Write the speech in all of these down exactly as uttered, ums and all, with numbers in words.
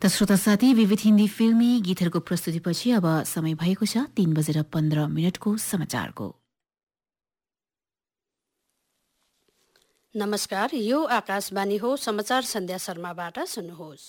त श्रोता साथी, विविध हिन्दी फिल्मी गीतहरूको प्रस्तुतिपछि अब समय भएको छ तीन बजेर पन्ध्र मिनटको समाचारको। नमस्कार, यो आकाशवाणी हो। समाचार सन्ध्या शर्माबाट सुन्नुहोस्।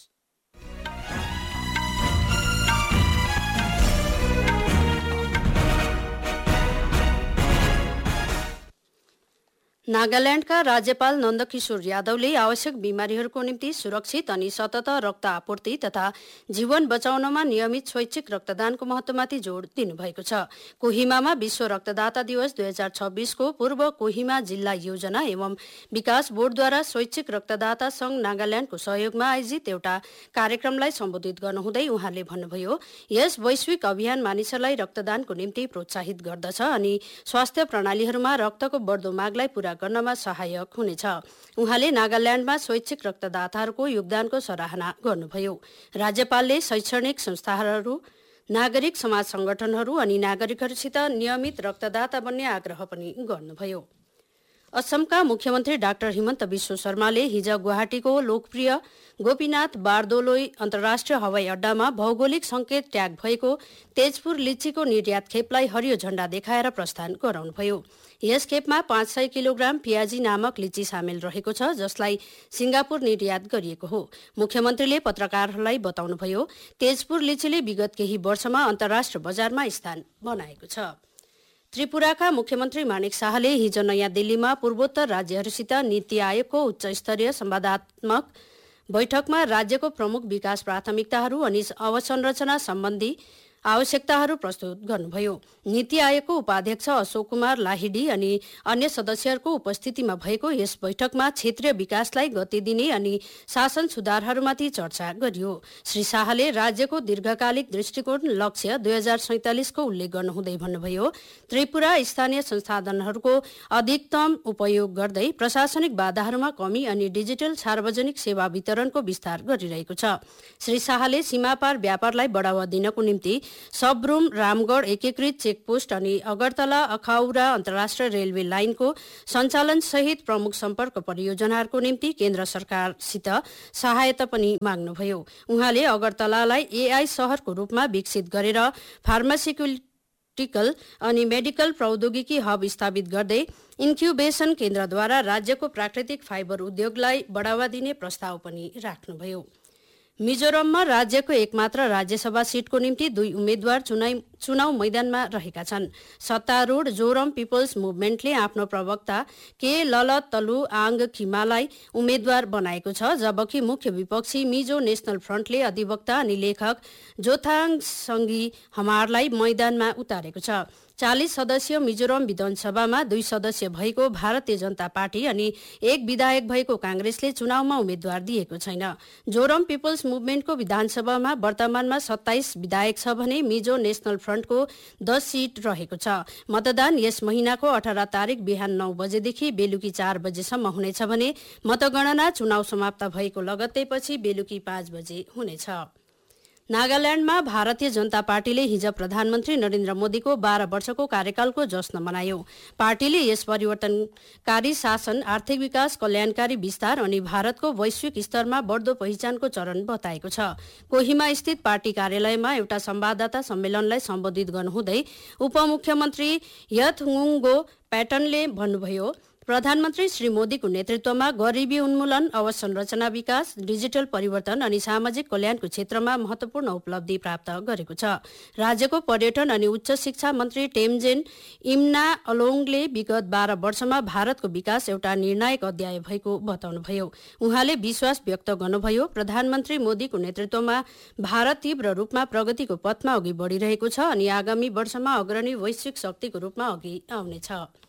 नागाल्यान्डका राज्यपाल नन्दकिशोर यादवले आवश्यक बिमारीहरूको निम्ति सुरक्षित अनि सतत रक्त आपूर्ति तथा जीवन बचाउनमा नियमित स्वैच्छिक रक्तदानको महत्त्वमाथि जोड दिनुभएको छ। कोहिमामा विश्व रक्तदाता दिवस दुई हजार छब्बीसको पूर्व कोहिमा जिल्ला योजना एवं विकास बोर्डद्वारा स्वैच्छिक रक्तदाता संघ नागाल्यान्डको सहयोगमा आयोजित एउटा कार्यक्रमलाई सम्बोधित गर्नुहुँदै उहाँले भन्नुभयो, यस वैश्विक अभियान मानिसहरूलाई रक्तदानको निम्ति प्रोत्साहित गर्दछ अनि स्वास्थ्य प्रणालीहरूमा रक्तको बढ्दो मागलाई पूरा गर्नमा सहायक हुनेछ। उहाँले नागाल्यान्डमा स्वैच्छिक रक्तदाताहरूको योगदानको सराहना गर्नुभयो। राज्यपालले शैक्षणिक संस्थाहरू, नागरिक समाज संगठनहरू अनि नागरिकहरूसित नियमित रक्तदाता बन्ने आग्रह पनि गर्नुभयो। असमका मुख्यमन्त्री डाक्टर हिमन्त विश्व शर्माले हिज गुवाहाटीको लोकप्रिय गोपीनाथ बारदोलोई अन्तर्राष्ट्रिय हवाई अड्डामा भौगोलिक संकेत ट्याग भएको तेजपुर लिचीको निर्यात खेपलाई हरियो झण्डा देखाएर प्रस्थान गराउनुभयो। यस खेपमा पाँच सय किलोग्राम पियाजी नामक लिची सामेल रहेको छ, जसलाई सिंगापुर निर्यात गरिएको हो। मुख्यमन्त्रीले पत्रकारहरूलाई बताउनुभयो, तेजपुर लिचीले विगत केही वर्षमा अन्तर्राष्ट्रिय बजारमा स्थान बनाएको छ। त्रिपुराका मुख्यमन्त्री माणिक शाहले हिज नयाँ दिल्लीमा पूर्वोत्तर राज्यहरूसित नीति आयोगको उच्च स्तरीय संवादात्मक बैठकमा राज्यको प्रमुख विकास प्राथमिकताहरू अनि अवसंरचना सम्बन्धी आवश्यकताहरू प्रस्तुत गर्नुभयो। नीति आयोगको उपाध्यक्ष अशोक कुमार लाहिडी अनि अन्य सदस्यहरूको उपस्थितिमा भएको यस बैठकमा क्षेत्रीय विकासलाई गति दिने अनि शासन सुधारहरूमाथि चर्चा गरियो। श्री शाहले राज्यको दीर्घकालिक दृष्टिकोण लक्ष्य दुई हजार सैंतालिसको उल्लेख गर्नुहुँदै भन्नुभयो, त्रिपुरा स्थानीय संसाधनहरूको अधिकतम उपयोग गर्दै प्रशासनिक बाधाहरूमा कमी अनि डिजिटल सार्वजनिक सेवा वितरणको विस्तार गरिरहेको छ। श्री शाहले सीमापार व्यापारलाई बढावा दिनको निम्ति सबरूम, रामगढ एकीकृत चेकपोस्ट अनि अगरतला अखाउरा अन्तर्राष्ट्रिय रेलवे लाइनको सञ्चालन सहित प्रमुख सम्पर्क परियोजनाहरूको निम्ति केन्द्र सरकारसित सहायता पनि माग्नुभयो। उहाँले अगरतलालाई एआई शहरको रूपमा विकसित गरेर फार्मास्युटिकल अनि मेडिकल प्रौद्योगिकी हब स्थापित गर्दै इन्क्युबेसन केन्द्रद्वारा राज्यको प्राकृतिक फाइबर उद्योगलाई बढावा दिने प्रस्ताव पनि राख्नुभयो। मिजोरममा राज्यको एकमात्र राज्यसभा सीटको निम्ति दुई उम्मेद्वार चुनाव मैदानमा रहेका छन्। सत्तारूढ जोरम पिपल्स मुभमेन्टले आफ्नो प्रवक्ता के ललतलु आङ खिमालाई उम्मेद्वार बनाएको छ, जबकि मुख्य विपक्षी मिजो नेशनल फ्रन्टले अधिवक्ता अनि लेखक जोथाङ सङ्गी हमारलाई मैदानमा उतारेको छ। चालीस सदस्यीय मिजोरम विधानसभामा दुई सदस्य भएको भारतीय जनता पार्टी अनि एक विधायक भएको कांग्रेसले चुनावमा उम्मेद्वार दिएको छैन। जोरम पिपल्स मुभमेन्टको विधानसभामा वर्तमानमा सत्ताइस विधायक छ भने मिजो नेशनल फ्रन्टको दस सीट रहेको छ। मतदान यस महिनाको अठार तारिक बिहान नौ बजेदेखि बेलुकी चार बजेसम्म हुनेछ भने मतगणना चुनाव समाप्त भएको लगत्तै पछि बेलुकी पाँच बजे हुनेछ। नागाल्यान्डमा भारतीय जनता पार्टीले हिज प्रधानमन्त्री नरेन्द्र मोदीको बाह्र वर्षको कार्यकालको जश्न मनायो। पार्टीले यस परिवर्तनकारी शासन, आर्थिक विकास, कल्याणकारी विस्तार अनि भारतको वैश्विक स्तरमा बढ्दो पहिचानको चरण बताएको छ। कोहिमा स्थित पार्टी कार्यालयमा एउटा संवाददाता सम्मेलनलाई सम्बोधित गर्नुहुँदै उपमुख्यमन्त्री यथगुङ्गो प्याटनले भन्नुभयो, प्रधानमन्त्री श्री मोदीको नेतृत्वमा गरिबी उन्मूलन, अवसंरचना विकास, डिजिटल परिवर्तन अनि सामाजिक कल्याणको क्षेत्रमा महत्वपूर्ण उपलब्धि प्राप्त गरेको छ। राज्यको पर्यटन अनि उच्च शिक्षा मन्त्री टेम्जेन इम्ना अलोङले विगत बाह्र वर्षमा भारतको विकास एउटा निर्णायक अध्याय भएको बताउनुभयो। उहाँले विश्वास व्यक्त गर्नुभयो, प्रधानमन्त्री मोदीको नेतृत्वमा भारत तीव्र रूपमा प्रगतिको पथमा अघि बढिरहेको छ अनि आगामी वर्षमा अग्रणी वैश्विक शक्तिको रूपमा अघि आउनेछ।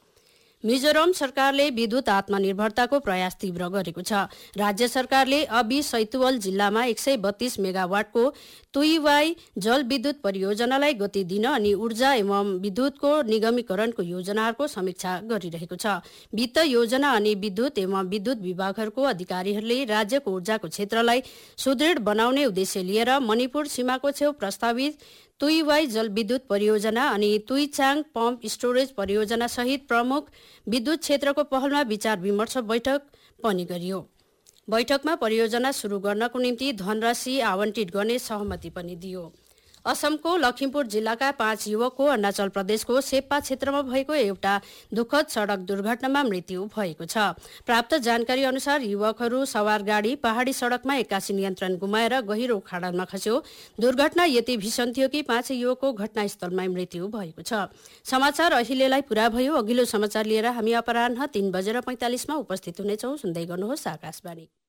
मिजोरम सरकारले विद्युत आत्मनिर्भरताको प्रयास तीव्र गरेको छ। राज्य सरकारले अबी सैतुवल जिल्लामा एक सय बत्तीस मेगावाटको तुइवाई जलविद्युत परियोजनालाई गति दिन अनि ऊर्जा एवं विद्युतको निगमीकरणको योजनाहरूको समीक्षा गरिरहेको छ। वित्त योजना अनि विद्युत एवं विद्युत विभागहरूको अधिकारीहरूले राज्यको ऊर्जाको क्षेत्रलाई सुदृढ बनाउने उद्देश्य लिएर मणिपुर सीमाको छेउ प्रस्तावित तुइवाई जलविद्युत परियोजना अनि तुइचाङ पम्प स्टोरेज परियोजना सहित प्रमुख विद्युत क्षेत्रको पहलमा विचार विमर्श बैठक पनि गरियो। बैठकमा परियोजना सुरु गर्नको निम्ति धनराशि आवन्टित गर्ने सहमति पनि दियो। असमको लखिमपुर जिल्लाका पाँच युवकको अरुणाचल प्रदेशको सेप्पा क्षेत्रमा भएको एउटा दुःखद सड़क दुर्घटनामा मृत्यु भएको छ। प्राप्त जानकारी अनुसार युवकहरू सवार गाडी पहाडी सड़कमा एक्कासी नियन्त्रण गुमाएर गहिरो खाडलमा खस्यो। दुर्घटना यति भीषण थियो कि पाँच युवकको घटनास्थलमै मृत्यु भएको छ। समाचार अहिलेलाई पूरा भयो। अघिल्लो समाचार लिएर हामी अपराह्न तीन बजेर पैंतालिसमा उपस्थित हुनेछौं। सुन्दै गर्नुहोस् आकाशवाणी।